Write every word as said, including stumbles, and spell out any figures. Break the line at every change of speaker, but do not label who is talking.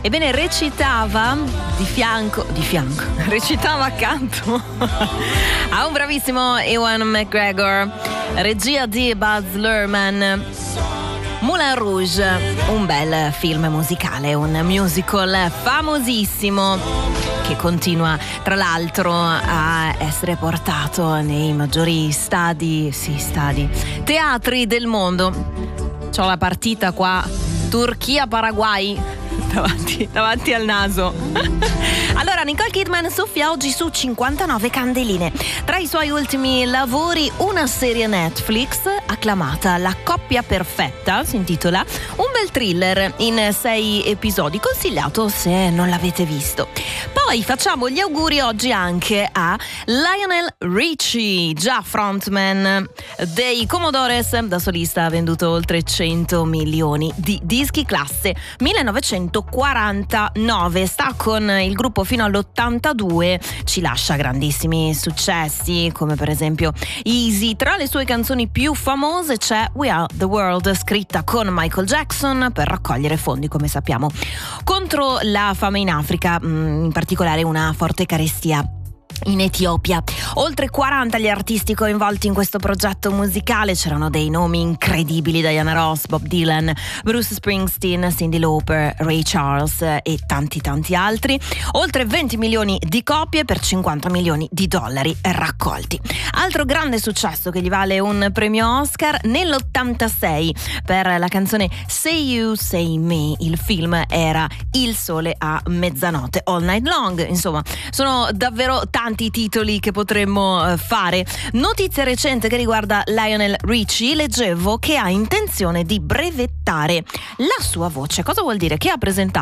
Ebbene, recitava di fianco, di fianco, recitava accanto a un bravissimo Ewan McGregor, regia di Baz Luhrmann. Moulin Rouge, un bel film musicale, un musical famosissimo che continua tra l'altro a essere portato nei maggiori stadi, sì, stadi, teatri del mondo. C'ho la partita qua, Turchia-Paraguay, davanti, davanti al naso. Allora, Nicole Kidman soffia oggi su cinquantanove candeline. Tra i suoi ultimi lavori, una serie Netflix acclamata La coppia perfetta, si intitola, un bel thriller in sei episodi, consigliato se non l'avete visto. Poi facciamo gli auguri oggi anche a Lionel Richie, già frontman dei Commodores. Da solista ha venduto oltre cento milioni di dischi, classe millenovecentoquarantanove. Sta con il gruppo fino all'ottantadue, ci lascia grandissimi successi come per esempio Easy. Tra le sue canzoni più famose c'è We Are The World, scritta con Michael Jackson per raccogliere fondi, come sappiamo, contro la fame in Africa, in particolare una forte carestia in Etiopia. Oltre quaranta gli artisti coinvolti in questo progetto musicale, c'erano dei nomi incredibili: Diana Ross, Bob Dylan, Bruce Springsteen, Cyndi Lauper, Ray Charles e tanti tanti altri. Oltre venti milioni di copie per cinquanta milioni di dollari raccolti. Altro grande successo che gli vale un premio Oscar nell'ottantasei per la canzone Say You Say Me. Il film era Il sole a mezzanotte, All Night Long. Insomma, sono davvero tanti i titoli che potremmo fare. Notizia recente che riguarda Lionel Richie: leggevo che ha intenzione di brevettare la sua voce. Cosa vuol dire? Che ha presentato